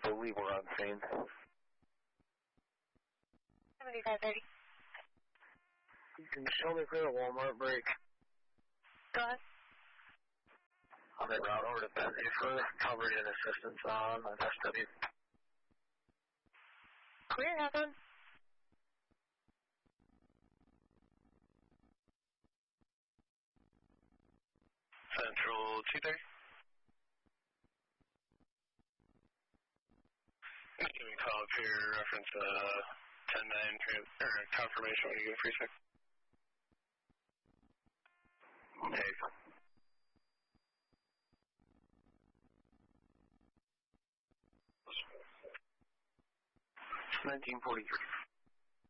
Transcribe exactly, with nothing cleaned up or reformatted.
believe we're on scene. seventy-five thirty. Can you show me for the Walmart break? Go ahead. On the route over to Benzie for recovery and assistance on S W. Clear, have one. Central two thirty. Giving call up here, reference uh, ten nine, or confirmation when you get a free sec. Hey. nineteen forty-three.